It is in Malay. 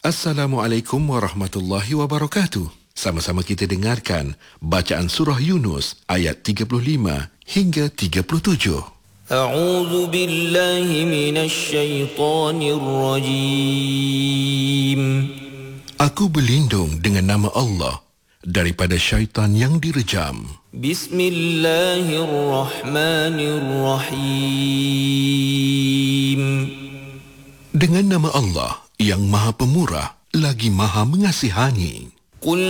Assalamualaikum warahmatullahi wabarakatuh. Sama-sama kita dengarkan bacaan surah Yunus ayat 35 hingga 37. A'udzu billahi minasy syaithanir rajim. Aku berlindung dengan nama Allah daripada syaitan yang direjam. Bismillahirrahmanirrahim. Dengan nama Allah yang Maha Pemurah lagi Maha Mengasihani.